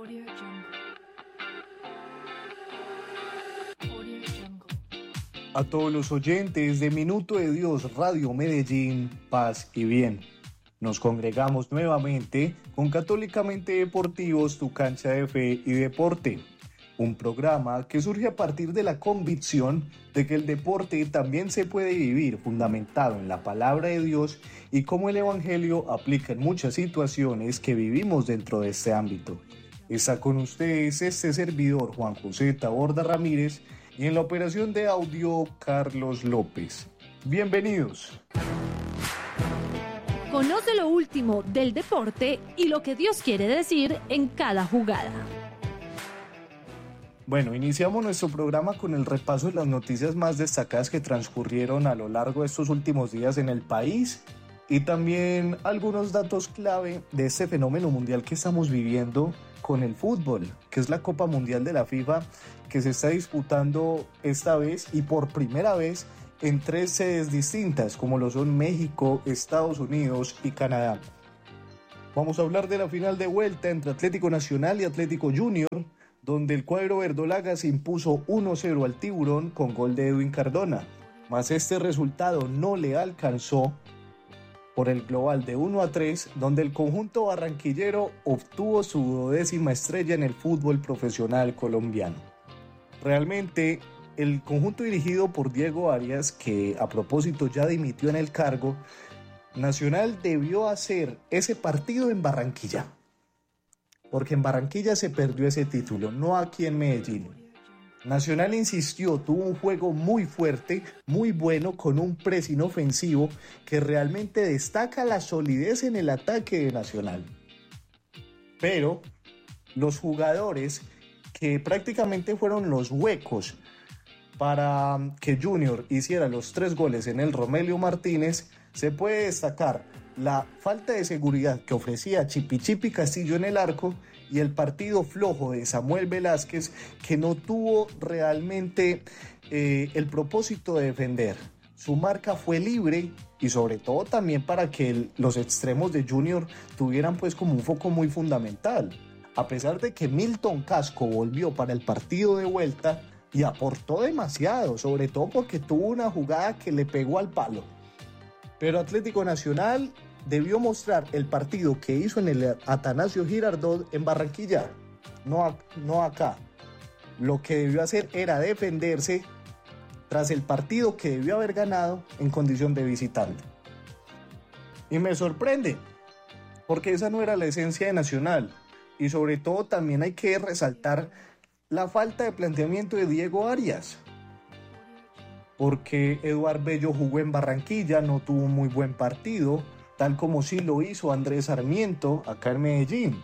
A todos los oyentes de Minuto de Dios Radio Medellín, paz y bien. Nos congregamos nuevamente con Católicamente Deportivos, tu cancha de fe y deporte. Un programa que surge a partir de la convicción de que el deporte también se puede vivir fundamentado en la palabra de Dios y cómo el Evangelio aplica en muchas situaciones que vivimos dentro de este ámbito. Está con ustedes este servidor Juan José Taborda Ramírez y en la operación de audio Carlos López. Bienvenidos. Conoce lo último del deporte y lo que Dios quiere decir en cada jugada. Bueno, iniciamos nuestro programa con el repaso de las noticias más destacadas que transcurrieron a lo largo de estos últimos días en el país y también algunos datos clave de este fenómeno mundial que estamos viviendo con el fútbol, que es la Copa Mundial de la FIFA, que se está disputando esta vez y por primera vez en 3 sedes distintas, como lo son México, Estados Unidos y Canadá. Vamos a hablar de la final de vuelta entre Atlético Nacional y Atlético Junior, donde el cuadro verdolaga se impuso 1-0 al Tiburón con gol de Edwin Cardona, mas este resultado no le alcanzó por el global de 1-3, donde el conjunto barranquillero obtuvo su 12ª estrella en el fútbol profesional colombiano. Realmente, el conjunto dirigido por Diego Arias, que a propósito ya dimitió en el cargo, Nacional debió hacer ese partido en Barranquilla, porque en Barranquilla se perdió ese título, no aquí en Medellín. Nacional insistió, tuvo un juego muy fuerte, muy bueno, con un pressing ofensivo que realmente destaca la solidez en el ataque de Nacional. Pero los jugadores que prácticamente fueron los huecos para que Junior hiciera los 3 goles en el Romelio Martínez, se puede destacar la falta de seguridad que ofrecía Chipi Castillo en el arco y el partido flojo de Samuel Velázquez, que no tuvo realmente el propósito de defender. Su marca fue libre y sobre todo también para que los extremos de Junior tuvieran pues como un foco muy fundamental. A pesar de que Milton Casco volvió para el partido de vuelta y aportó demasiado, sobre todo porque tuvo una jugada que le pegó al palo. Pero Atlético Nacional debió mostrar el partido que hizo en el Atanasio Girardot en Barranquilla, no acá. Lo que debió hacer era defenderse tras el partido que debió haber ganado en condición de visitante. Y me sorprende, porque esa no era la esencia de Nacional. Y sobre todo también hay que resaltar la falta de planteamiento de Diego Arias, porque Eduard Bello jugó en Barranquilla, no tuvo un muy buen partido, tal como sí lo hizo Andrés Sarmiento acá en Medellín.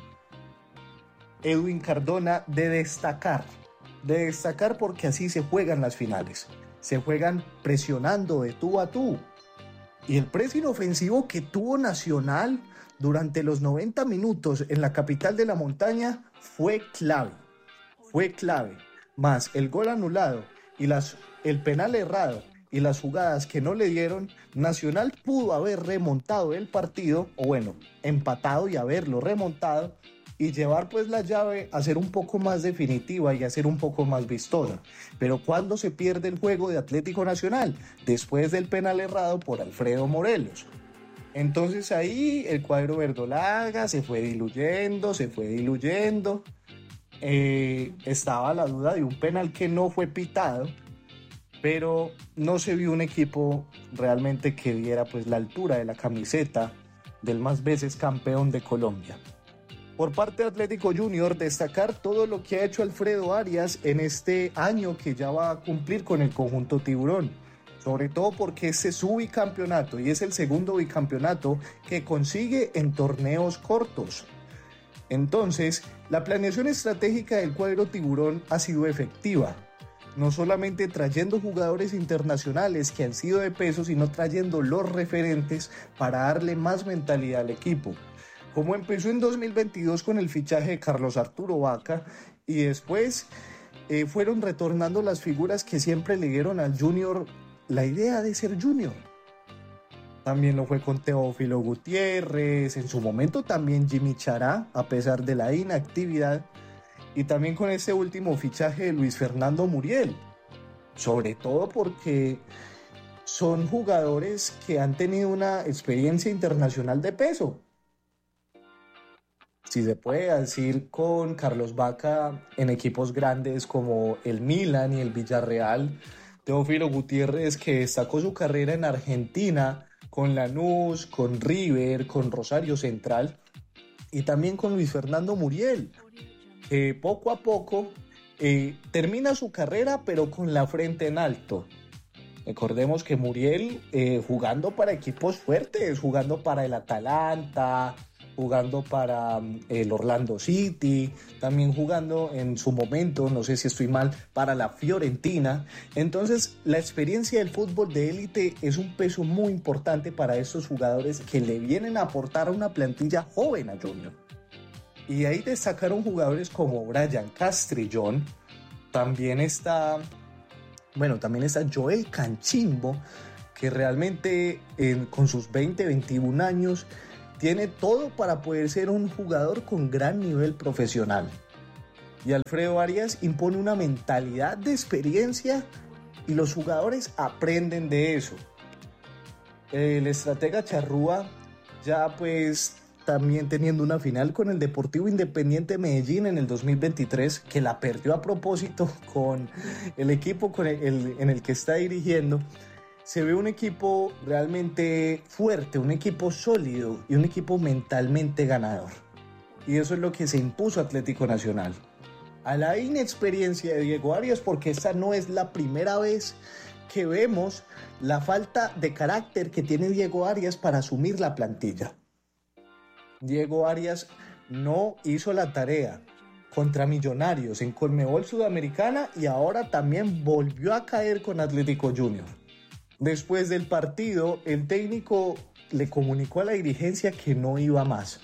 Edwin Cardona de destacar porque así se juegan las finales, se juegan presionando de tú a tú. Y el pressing ofensivo que tuvo Nacional durante los 90 minutos en la capital de la montaña fue clave, más el gol anulado y el penal errado y las jugadas que no le dieron, Nacional pudo haber remontado el partido, o bueno, empatado y haberlo remontado y llevar pues la llave a ser un poco más definitiva y a ser un poco más vistosa. Pero ¿cuándo se pierde el juego de Atlético Nacional? Después del penal errado por Alfredo Morelos. Entonces ahí el cuadro verdolaga se fue diluyendo. Estaba la duda de un penal que no fue pitado, pero no se vio un equipo realmente que diera pues la altura de la camiseta del más veces campeón de Colombia. Por parte de Atlético Junior, destacar todo lo que ha hecho Alfredo Arias en este año que ya va a cumplir con el conjunto Tiburón, sobre todo porque ese es su bicampeonato y es el segundo bicampeonato que consigue en torneos cortos. Entonces, la planeación estratégica del cuadro Tiburón ha sido efectiva, no solamente trayendo jugadores internacionales que han sido de peso, sino trayendo los referentes para darle más mentalidad al equipo. Como empezó en 2022 con el fichaje de Carlos Arturo Vaca y después fueron retornando las figuras que siempre le dieron al Junior la idea de ser Junior. También lo fue con Teófilo Gutiérrez, en su momento también Jimmy Chará, a pesar de la inactividad. y también con ese último fichaje de Luis Fernando Muriel, sobre todo porque son jugadores que han tenido una experiencia internacional de peso. Si se puede decir, con Carlos Vaca en equipos grandes como el Milan y el Villarreal, Teófilo Gutiérrez, que destacó su carrera en Argentina con Lanús, con River, con Rosario Central, y también con Luis Fernando Muriel, que poco a poco termina su carrera pero con la frente en alto. Recordemos que Muriel jugando para equipos fuertes, jugando para el Atalanta, jugando para el Orlando City, también jugando en su momento, no sé si estoy mal, para la Fiorentina. Entonces, la experiencia del fútbol de élite es un peso muy importante para estos jugadores que le vienen a aportar a una plantilla joven a Junior. Y ahí destacaron jugadores como Brian Castrillón, también está Joel Canchimbo, que realmente con sus 20, 21 años tiene todo para poder ser un jugador con gran nivel profesional. Y Alfredo Arias impone una mentalidad de experiencia y los jugadores aprenden de eso. El estratega Charrúa, ya pues también teniendo una final con el Deportivo Independiente Medellín en el 2023, que la perdió a propósito con el equipo en el que está dirigiendo. Se ve un equipo realmente fuerte, un equipo sólido y un equipo mentalmente ganador. Y eso es lo que se impuso a Atlético Nacional. A la inexperiencia de Diego Arias, porque esta no es la primera vez que vemos la falta de carácter que tiene Diego Arias para asumir la plantilla. Diego Arias no hizo la tarea contra Millonarios en Conmebol Sudamericana y ahora también volvió a caer con Atlético Junior. Después del partido, el técnico le comunicó a la dirigencia que no iba más.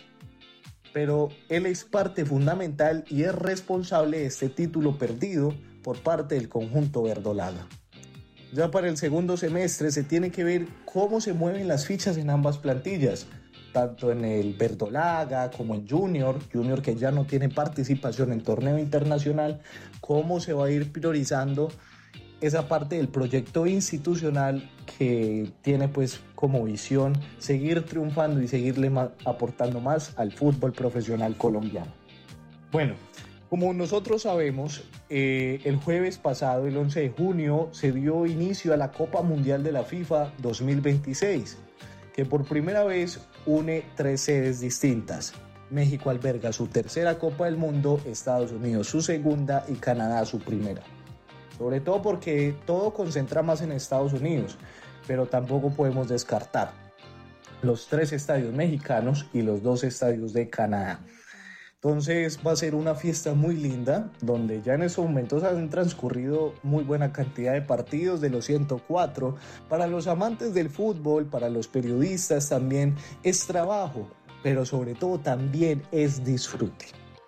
Pero él es parte fundamental y es responsable de este título perdido por parte del conjunto verdolaga. Ya para el segundo semestre se tiene que ver cómo se mueven las fichas en ambas plantillas, tanto en el verdolaga como en Junior que ya no tiene participación en torneo internacional, cómo se va a ir priorizando esa parte del proyecto institucional que tiene pues como visión seguir triunfando y seguirle aportando más al fútbol profesional colombiano. Bueno, como nosotros sabemos, el jueves pasado, el 11 de junio, se dio inicio a la Copa Mundial de la FIFA 2026, que por primera vez une 3 sedes distintas. México alberga su tercera Copa del Mundo, Estados Unidos su segunda y Canadá su primera. Sobre todo porque todo concentra más en Estados Unidos, pero tampoco podemos descartar los 3 estadios mexicanos y los 2 estadios de Canadá. Entonces va a ser una fiesta muy linda, donde ya en estos momentos han transcurrido muy buena cantidad de partidos de los 104. Para los amantes del fútbol, para los periodistas también es trabajo, pero sobre todo también es disfrute.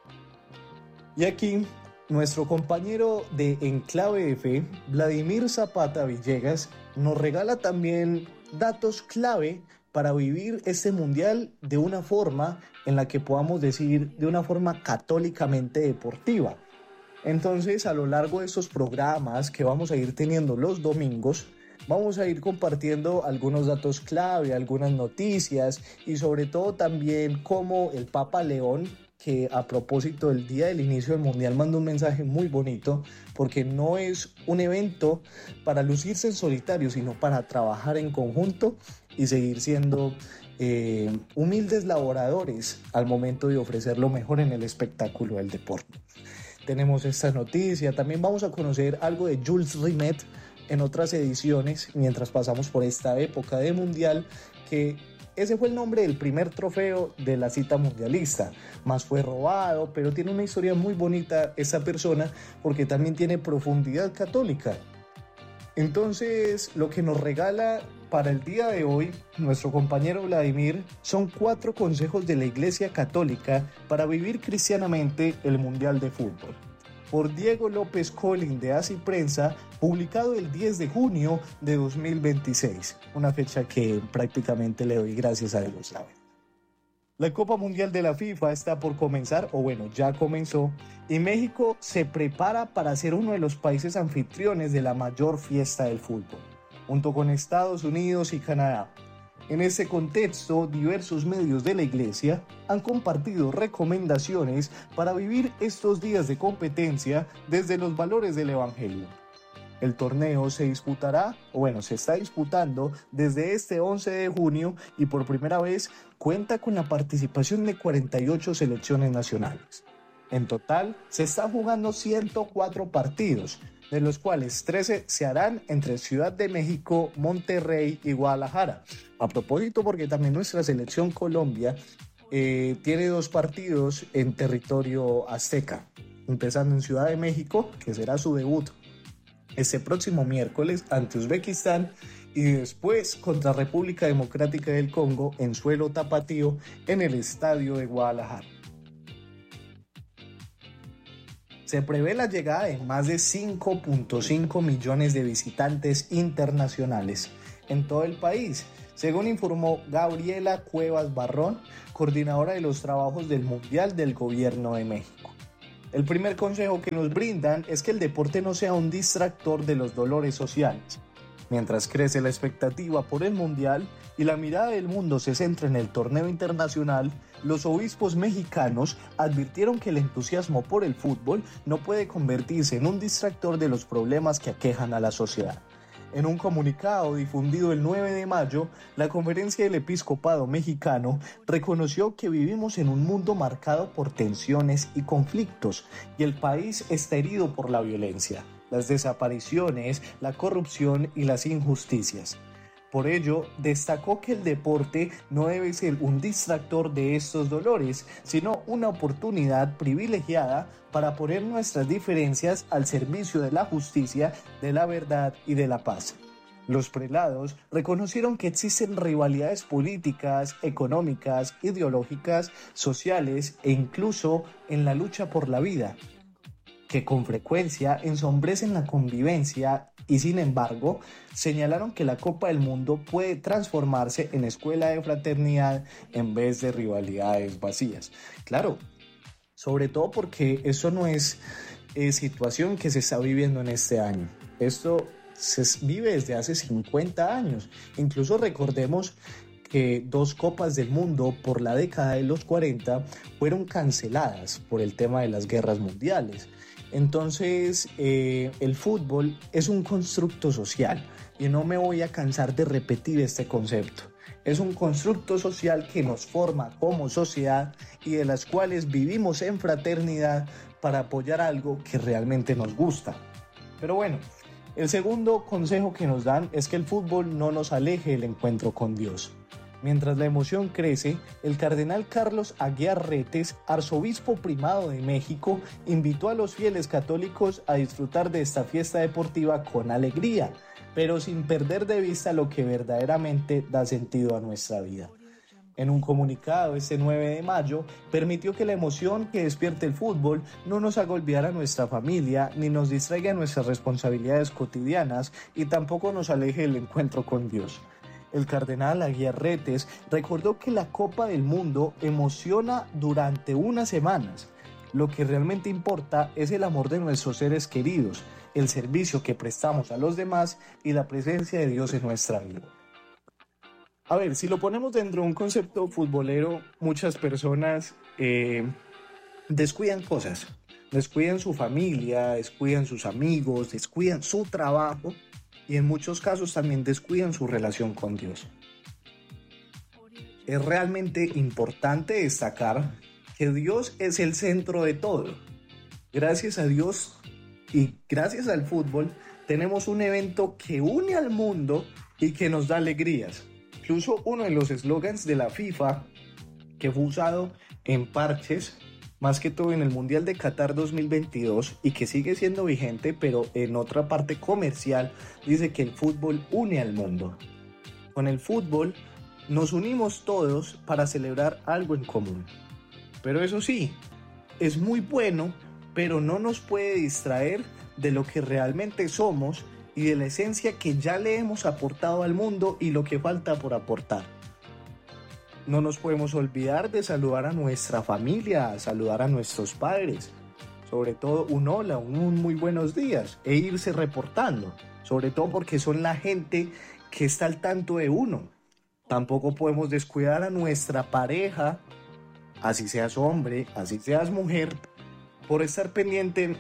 Y aquí nuestro compañero de Enclave de Fe, Vladimir Zapata Villegas, nos regala también datos clave para vivir este mundial de una forma en la que podamos decir de una forma católicamente deportiva. Entonces, a lo largo de estos programas que vamos a ir teniendo los domingos, vamos a ir compartiendo algunos datos clave, algunas noticias y sobre todo también cómo el Papa León, que a propósito del día del inicio del Mundial mandó un mensaje muy bonito, porque no es un evento para lucirse en solitario, sino para trabajar en conjunto y seguir siendo humildes laboradores al momento de ofrecer lo mejor en el espectáculo del deporte. Tenemos esta noticia, también vamos a conocer algo de Jules Rimet en otras ediciones, mientras pasamos por esta época de Mundial, que ese fue el nombre del primer trofeo de la cita mundialista, más fue robado, pero tiene una historia muy bonita esa persona porque también tiene profundidad católica. Entonces, lo que nos regala para el día de hoy nuestro compañero Vladimir son 4 consejos de la Iglesia Católica para vivir cristianamente el Mundial de Fútbol. Por Diego López Colín de Así Prensa, publicado el 10 de junio de 2026, una fecha que prácticamente le doy gracias a Dios, la verdad. La Copa Mundial de la FIFA está por comenzar, o bueno, ya comenzó, y México se prepara para ser uno de los países anfitriones de la mayor fiesta del fútbol, junto con Estados Unidos y Canadá. En este contexto, diversos medios de la Iglesia han compartido recomendaciones para vivir estos días de competencia desde los valores del Evangelio. El torneo se está disputando desde este 11 de junio y por primera vez cuenta con la participación de 48 selecciones nacionales. En total, se están jugando 104 partidos, de los cuales 13 se harán entre Ciudad de México, Monterrey y Guadalajara. A propósito, porque también nuestra selección Colombia tiene 2 partidos en territorio azteca, empezando en Ciudad de México, que será su debut este próximo miércoles ante Uzbekistán, y después contra República Democrática del Congo en suelo tapatío en el estadio de Guadalajara. Se prevé la llegada de más de 5.5 millones de visitantes internacionales en todo el país, según informó Gabriela Cuevas Barrón, coordinadora de los trabajos del Mundial del Gobierno de México. El primer consejo que nos brindan es que el deporte no sea un distractor de los dolores sociales. Mientras crece la expectativa por el Mundial y la mirada del mundo se centra en el torneo internacional, los obispos mexicanos advirtieron que el entusiasmo por el fútbol no puede convertirse en un distractor de los problemas que aquejan a la sociedad. En un comunicado difundido el 9 de mayo, la Conferencia del Episcopado Mexicano reconoció que vivimos en un mundo marcado por tensiones y conflictos, y el país está herido por la violencia, las desapariciones, la corrupción y las injusticias. Por ello, destacó que el deporte no debe ser un distractor de estos dolores, sino una oportunidad privilegiada para poner nuestras diferencias al servicio de la justicia, de la verdad y de la paz. Los prelados reconocieron que existen rivalidades políticas, económicas, ideológicas, sociales e incluso en la lucha por la vida, que con frecuencia ensombrecen la convivencia, y sin embargo señalaron que la Copa del Mundo puede transformarse en escuela de fraternidad en vez de rivalidades vacías. Claro, sobre todo porque eso no es situación que se está viviendo en este año. Esto se vive desde hace 50 años. Incluso recordemos que 2 Copas del Mundo por la década de los 40 fueron canceladas por el tema de las guerras mundiales. Entonces, el fútbol es un constructo social y no me voy a cansar de repetir este concepto. Es un constructo social que nos forma como sociedad y de las cuales vivimos en fraternidad para apoyar algo que realmente nos gusta. Pero bueno, el segundo consejo que nos dan es que el fútbol no nos aleje del encuentro con Dios. Mientras la emoción crece, el cardenal Carlos Aguiar Retes, arzobispo primado de México, invitó a los fieles católicos a disfrutar de esta fiesta deportiva con alegría, pero sin perder de vista lo que verdaderamente da sentido a nuestra vida. En un comunicado este 9 de mayo, permitió que la emoción que despierte el fútbol no nos haga olvidar a nuestra familia, ni nos distraiga de nuestras responsabilidades cotidianas y tampoco nos aleje del encuentro con Dios. El cardenal Aguiar Retes recordó que la Copa del Mundo emociona durante unas semanas. Lo que realmente importa es el amor de nuestros seres queridos, el servicio que prestamos a los demás y la presencia de Dios en nuestra vida. A ver, si lo ponemos dentro de un concepto futbolero, muchas personas descuidan cosas, descuidan su familia, descuidan sus amigos, descuidan su trabajo, y en muchos casos también descuidan su relación con Dios. Es realmente importante destacar que Dios es el centro de todo. Gracias a Dios y gracias al fútbol tenemos un evento que une al mundo y que nos da alegrías. Incluso uno de los eslogans de la FIFA, que fue usado en parches, más que todo en el Mundial de Qatar 2022 y que sigue siendo vigente, pero en otra parte comercial, dice que el fútbol une al mundo. Con el fútbol nos unimos todos para celebrar algo en común. Pero eso sí, es muy bueno, pero no nos puede distraer de lo que realmente somos y de la esencia que ya le hemos aportado al mundo y lo que falta por aportar. no nos podemos olvidar de saludar a nuestra familia, saludar a nuestros padres, sobre todo un hola, un muy buenos días, e irse reportando, sobre todo porque son la gente que está al tanto de uno. Tampoco podemos descuidar a nuestra pareja, así seas hombre, así seas mujer, por estar pendiente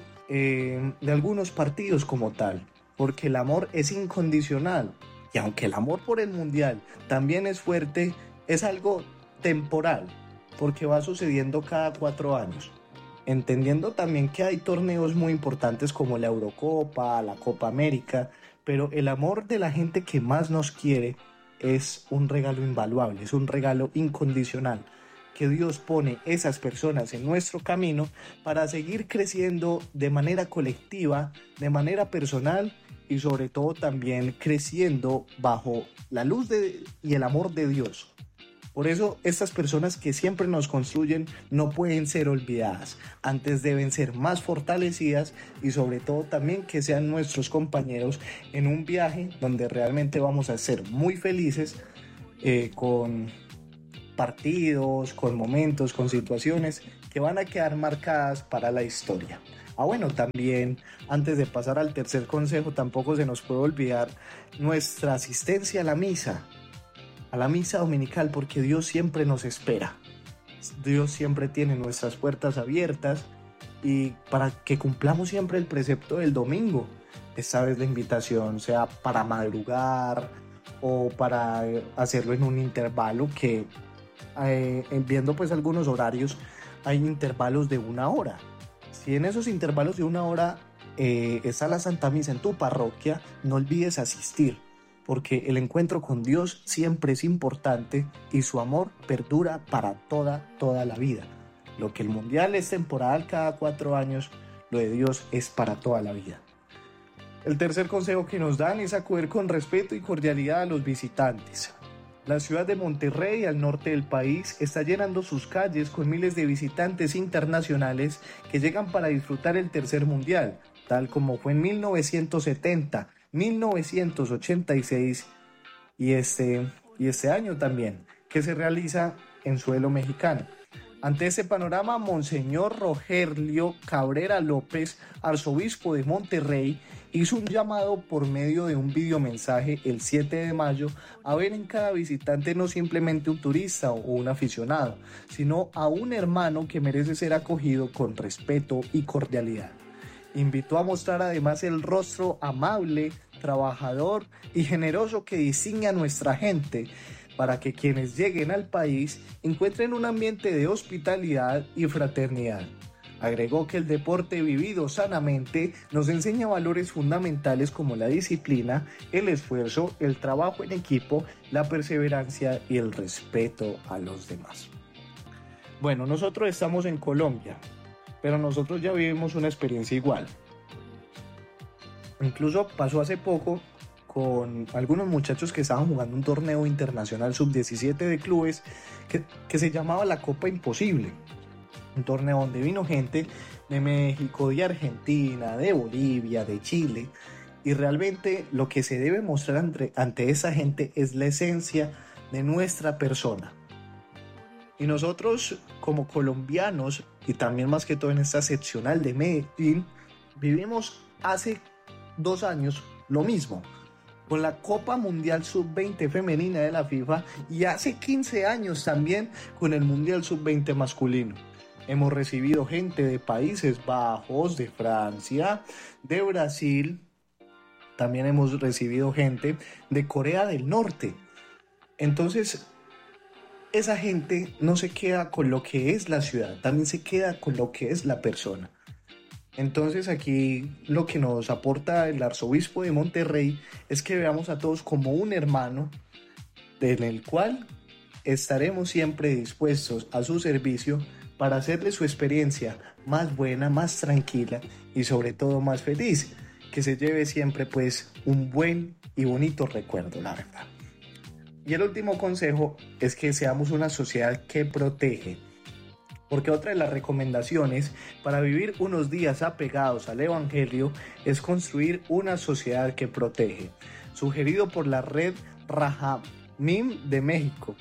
de algunos partidos como tal, porque el amor es incondicional, y aunque el amor por el mundial también es fuerte, es algo temporal, porque va sucediendo cada 4 años, entendiendo también que hay torneos muy importantes como la Eurocopa, la Copa América, pero el amor de la gente que más nos quiere es un regalo invaluable, es un regalo incondicional, que Dios pone esas personas en nuestro camino para seguir creciendo de manera colectiva, de manera personal y sobre todo también creciendo bajo la luz y el amor de Dios. Por eso estas personas que siempre nos construyen no pueden ser olvidadas, antes deben ser más fortalecidas y sobre todo también que sean nuestros compañeros en un viaje donde realmente vamos a ser muy felices con partidos, con momentos, con situaciones que van a quedar marcadas para la historia. Bueno, también antes de pasar al tercer consejo, tampoco se nos puede olvidar nuestra asistencia a la misa dominical, porque Dios siempre nos espera. Dios siempre tiene nuestras puertas abiertas y para que cumplamos siempre el precepto del domingo. Esta vez la invitación sea para madrugar o para hacerlo en un intervalo que viendo pues algunos horarios hay intervalos de 1 hora. Si en esos intervalos de 1 hora está la Santa Misa en tu parroquia, no olvides asistir, porque el encuentro con Dios siempre es importante y su amor perdura para toda la vida. Lo que el mundial es temporal cada 4 años, lo de Dios es para toda la vida. El tercer consejo que nos dan es acudir con respeto y cordialidad a los visitantes. La ciudad de Monterrey, al norte del país, está llenando sus calles con miles de visitantes internacionales que llegan para disfrutar el tercer mundial, tal como fue en 1970, 1986 y este año también, que se realiza en suelo mexicano. Ante ese panorama, Monseñor Rogelio Cabrera López, arzobispo de Monterrey, hizo un llamado por medio de un videomensaje el 7 de mayo a ver en cada visitante no simplemente un turista o un aficionado, sino a un hermano que merece ser acogido con respeto y cordialidad. Invitó a mostrar además el rostro amable, trabajador y generoso que distingue a nuestra gente, para que quienes lleguen al país encuentren un ambiente de hospitalidad y fraternidad. Agregó que el deporte vivido sanamente nos enseña valores fundamentales como la disciplina, el esfuerzo, el trabajo en equipo, la perseverancia y el respeto a los demás. Bueno, nosotros estamos en Colombia, pero nosotros ya vivimos una experiencia igual. Incluso pasó hace poco con algunos muchachos que estaban jugando un torneo internacional sub-17 de clubes que se llamaba la Copa Imposible. Un torneo donde vino gente de México, de Argentina, de Bolivia, de Chile, y realmente lo que se debe mostrar ante esa gente es la esencia de nuestra persona. Y nosotros como colombianos, y también más que todo en esta seccional de Medellín, vivimos hace 2 años lo mismo, con la Copa Mundial Sub-20 femenina de la FIFA, y hace 15 años también con el Mundial Sub-20 masculino. Hemos recibido gente de Países Bajos, de Francia, de Brasil, también hemos recibido gente de Corea del Norte. Entonces, esa gente no se queda con lo que es la ciudad, también se queda con lo que es la persona. Entonces aquí lo que nos aporta el arzobispo de Monterrey es que veamos a todos como un hermano, en el cual estaremos siempre dispuestos a su servicio para hacerle su experiencia más buena, más tranquila y sobre todo más feliz, que se lleve siempre pues un buen y bonito recuerdo, la verdad. Y el último consejo es que seamos una sociedad que protege, porque otra de las recomendaciones para vivir unos días apegados al Evangelio es construir una sociedad que protege, sugerido por la red Rajamim de México,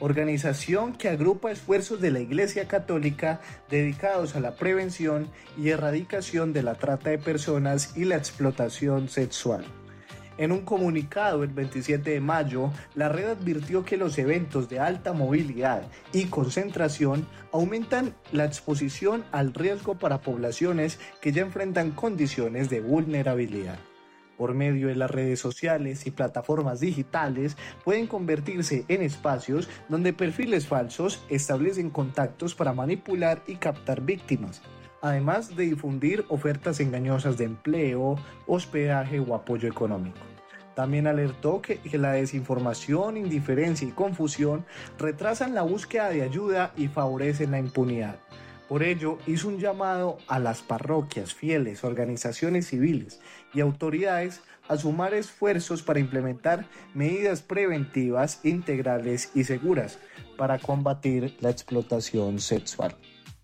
organización que agrupa esfuerzos de la Iglesia Católica dedicados a la prevención y erradicación de la trata de personas y la explotación sexual. En un comunicado el 27 de mayo, la red advirtió que los eventos de alta movilidad y concentración aumentan la exposición al riesgo para poblaciones que ya enfrentan condiciones de vulnerabilidad. Por medio de las redes sociales y plataformas digitales, pueden convertirse en espacios donde perfiles falsos establecen contactos para manipular y captar víctimas, además de difundir ofertas engañosas de empleo, hospedaje o apoyo económico. También alertó que la desinformación, indiferencia y confusión retrasan la búsqueda de ayuda y favorecen la impunidad. Por ello, hizo un llamado a las parroquias, fieles, organizaciones civiles y autoridades a sumar esfuerzos para implementar medidas preventivas, integrales y seguras para combatir la explotación sexual.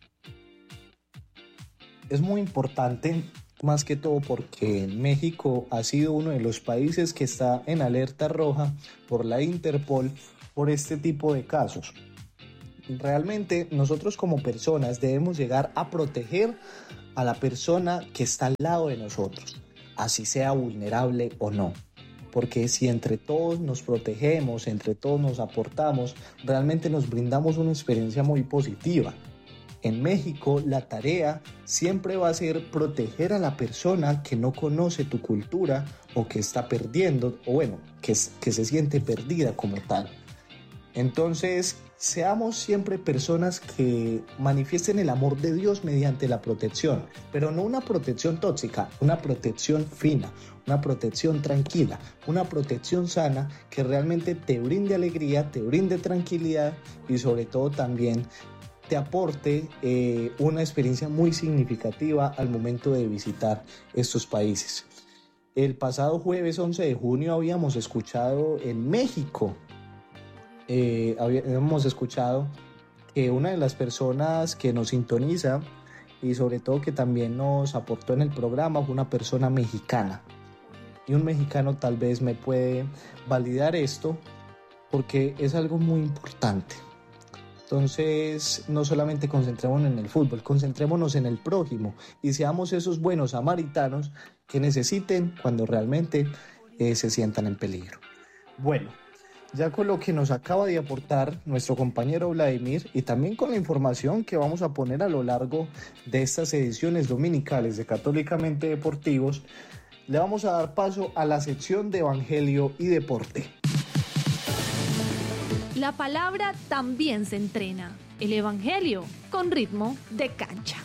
Es muy importante, más que todo porque México ha sido uno de los países que está en alerta roja por la Interpol por este tipo de casos. Realmente nosotros como personas debemos llegar a proteger a la persona que está al lado de nosotros, así sea vulnerable o no. Porque si entre todos nos protegemos, entre todos nos aportamos, realmente nos brindamos una experiencia muy positiva. En México, la tarea siempre va a ser proteger a la persona que no conoce tu cultura o que está perdiendo, o bueno, que se siente perdida como tal. Entonces, seamos siempre personas que manifiesten el amor de Dios mediante la protección, pero no una protección tóxica, una protección fina, una protección tranquila, una protección sana que realmente te brinde alegría, te brinde tranquilidad y sobre todo también te aporte una experiencia muy significativa al momento de visitar estos países. El pasado jueves 11 de junio habíamos escuchado en México, habíamos escuchado que una de las personas que nos sintoniza y sobre todo que también nos aportó en el programa fue una persona mexicana. Y un mexicano tal vez me puede validar esto porque es algo muy importante. Entonces, no solamente concentrémonos en el fútbol, concentrémonos en el prójimo y seamos esos buenos samaritanos que necesiten cuando realmente se sientan en peligro. Bueno, ya con lo que nos acaba de aportar nuestro compañero Vladimir y también con la información que vamos a poner a lo largo de estas ediciones dominicales de Católicamente Deportivos, le vamos a dar paso a la sección de Evangelio y Deporte. La palabra también se entrena. El Evangelio con ritmo de cancha.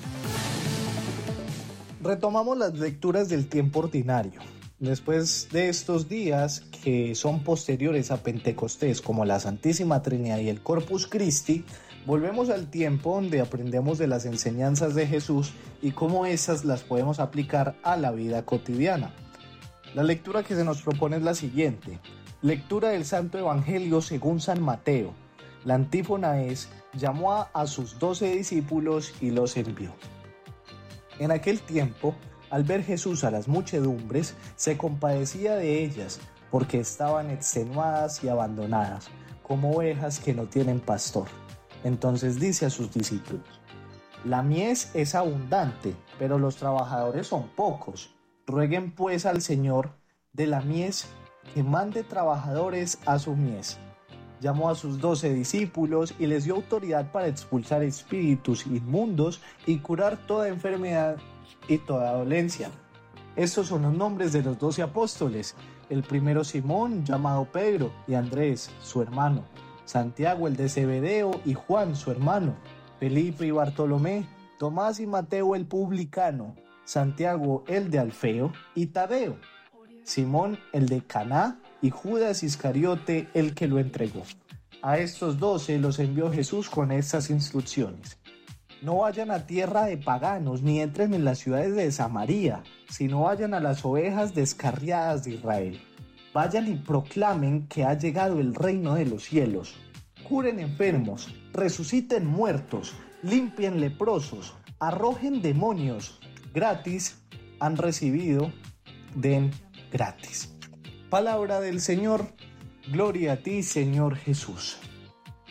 Retomamos las lecturas del tiempo ordinario. Después de estos días que son posteriores a Pentecostés, como la Santísima Trinidad y el Corpus Christi, volvemos al tiempo donde aprendemos de las enseñanzas de Jesús y cómo esas las podemos aplicar a la vida cotidiana. La lectura que se nos propone es la siguiente. Lectura del Santo Evangelio según San Mateo. La antífona es: llamó a sus 12 discípulos y los envió. En aquel tiempo, al ver Jesús a las muchedumbres, se compadecía de ellas, porque estaban extenuadas y abandonadas, como ovejas que no tienen pastor. Entonces dice a sus discípulos: la mies es abundante, pero los trabajadores son pocos. Rueguen pues al Señor de la mies que mande trabajadores a su mies. Llamó a sus 12 discípulos y les dio autoridad para expulsar espíritus inmundos y curar toda enfermedad y toda dolencia. Estos son los nombres de los 12 apóstoles. El primero Simón, llamado Pedro, y Andrés, su hermano. Santiago, el de Zebedeo, y Juan, su hermano. Felipe y Bartolomé. Tomás y Mateo, el publicano. Santiago, el de Alfeo, y Tadeo. Simón, el de Caná, y Judas Iscariote, el que lo entregó. A estos 12 los envió Jesús con estas instrucciones: no vayan a tierra de paganos, ni entren en las ciudades de Samaria, sino vayan a las ovejas descarriadas de Israel. Vayan y proclamen que ha llegado el reino de los cielos. Curen enfermos, resuciten muertos, limpien leprosos, arrojen demonios. Gratis han recibido, den gratis. Palabra del Señor. Gloria a ti, Señor Jesús.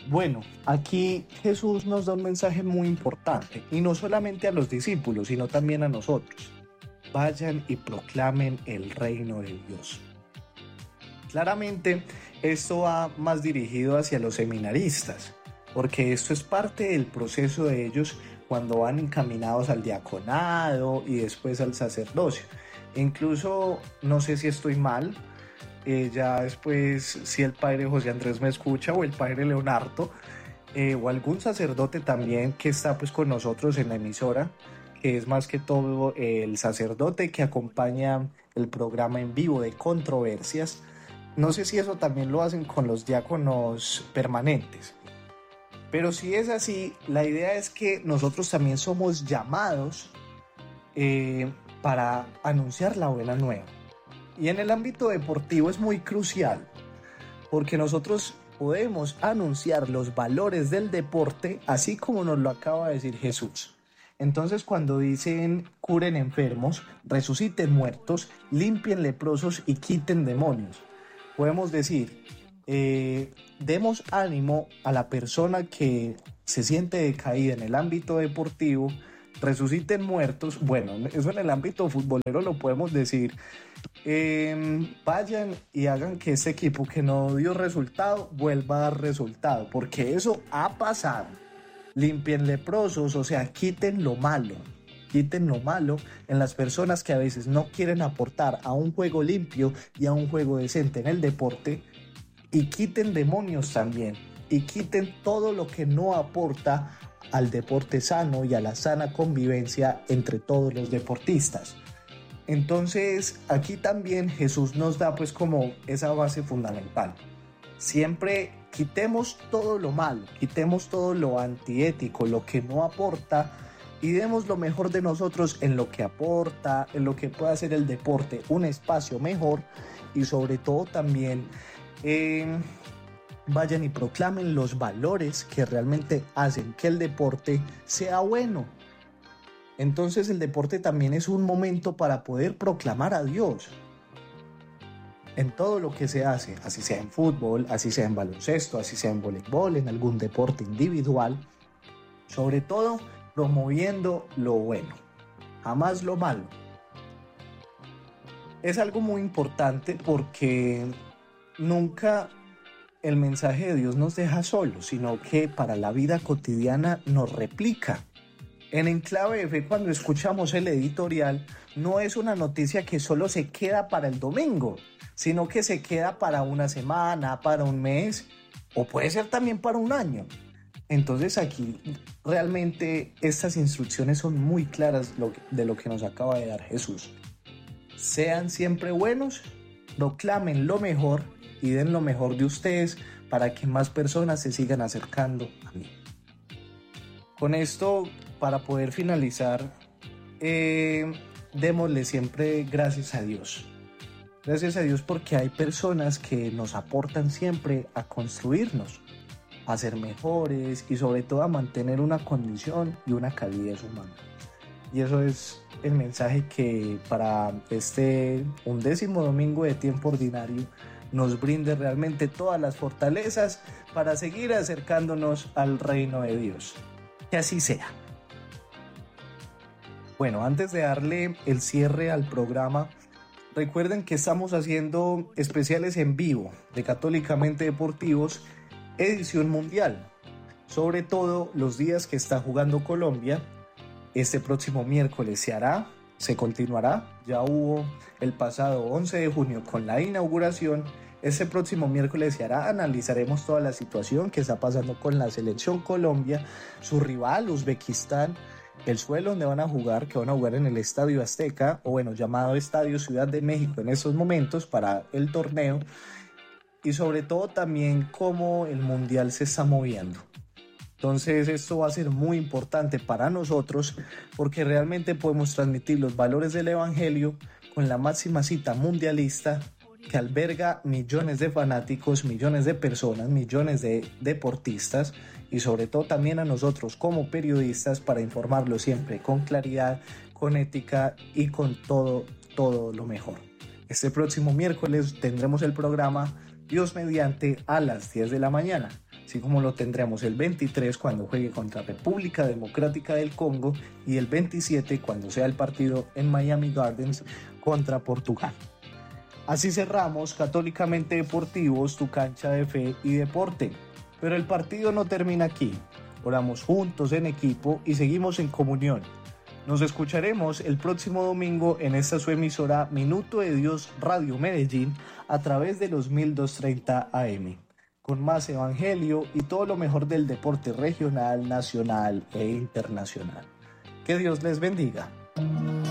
Bueno, aquí Jesús nos da un mensaje muy importante, y no solamente a los discípulos, sino también a nosotros. Vayan y proclamen el reino de Dios. Claramente, esto va más dirigido hacia los seminaristas, porque esto es parte del proceso de ellos cuando van encaminados al diaconado y después al sacerdocio. Incluso, no sé si estoy mal, ya después, si el padre José Andrés me escucha, o el padre Leonardo, o algún sacerdote también que está pues con nosotros en la emisora, que es más que todo el sacerdote que acompaña el programa en vivo de controversias. No sé si eso también lo hacen con los diáconos permanentes, pero si es así, la idea es que nosotros también somos llamados para anunciar la buena nueva. Y en el ámbito deportivo es muy crucial, porque nosotros podemos anunciar los valores del deporte, así como nos lo acaba de decir Jesús. Entonces, cuando dicen curen enfermos, resuciten muertos, limpien leprosos y quiten demonios, podemos decir, demos ánimo a la persona que se siente decaída en el ámbito deportivo, resuciten muertos. Bueno, eso en el ámbito futbolero lo podemos decir. Vayan y hagan que este equipo que no dio resultado vuelva a dar resultado, porque eso ha pasado. Limpien leprosos, o sea, quiten lo malo en las personas que a veces no quieren aportar a un juego limpio y a un juego decente en el deporte, y quiten demonios también, y quiten todo lo que no aporta al deporte sano y a la sana convivencia entre todos los deportistas. Entonces, aquí también Jesús nos da pues como esa base fundamental. Siempre quitemos todo lo malo, quitemos todo lo antiético, lo que no aporta, y demos lo mejor de nosotros en lo que aporta, en lo que puede hacer el deporte un espacio mejor, y sobre todo también vayan y proclamen los valores que realmente hacen que el deporte sea bueno. Entonces el deporte también es un momento para poder proclamar a Dios en todo lo que se hace, así sea en fútbol, así sea en baloncesto, así sea en voleibol, en algún deporte individual, sobre todo promoviendo lo bueno, jamás lo malo. Es algo muy importante porque nunca el mensaje de Dios nos deja solos, sino que para la vida cotidiana nos replica. En Enclave de Fe, cuando escuchamos el editorial, no es una noticia que solo se queda para el domingo, sino que se queda para una semana, para un mes, o puede ser también para un año. Entonces aquí realmente estas instrucciones son muy claras de lo que nos acaba de dar Jesús. Sean siempre buenos, proclamen lo mejor y den lo mejor de ustedes para que más personas se sigan acercando a mí. Con esto, para poder finalizar, démosle siempre gracias a Dios. Gracias a Dios porque hay personas que nos aportan siempre a construirnos, a ser mejores y sobre todo a mantener una condición y una calidez humana. Y eso es el mensaje que para este 11º domingo de tiempo ordinario nos brinde realmente todas las fortalezas para seguir acercándonos al reino de Dios. Que así sea. Bueno, antes de darle el cierre al programa, recuerden que estamos haciendo especiales en vivo de Católicamente Deportivos, edición mundial. Sobre todo los días que está jugando Colombia. Este próximo miércoles se continuará. Ya hubo el pasado 11 de junio con la inauguración. Este próximo miércoles se hará, analizaremos toda la situación que está pasando con la selección Colombia, su rival Uzbekistán, el suelo donde van a jugar, que van a jugar en el Estadio Azteca, o bueno, llamado Estadio Ciudad de México en estos momentos para el torneo, y sobre todo también cómo el Mundial se está moviendo. Entonces esto va a ser muy importante para nosotros porque realmente podemos transmitir los valores del Evangelio con la máxima cita mundialista que alberga millones de fanáticos, millones de personas, millones de deportistas y sobre todo también a nosotros como periodistas para informarlo siempre con claridad, con ética y con todo lo mejor. Este próximo miércoles tendremos el programa Dios mediante a las 10 de la mañana. así como lo tendremos el 23 cuando juegue contra República Democrática del Congo y el 27 cuando sea el partido en Miami Gardens contra Portugal. Así cerramos Católicamente Deportivos, tu cancha de fe y deporte. Pero el partido no termina aquí. Oramos juntos en equipo y seguimos en comunión. Nos escucharemos el próximo domingo en esta su emisora Minuto de Dios Radio Medellín a través de los 1230 AM, con más evangelio y todo lo mejor del deporte regional, nacional e internacional. Que Dios les bendiga.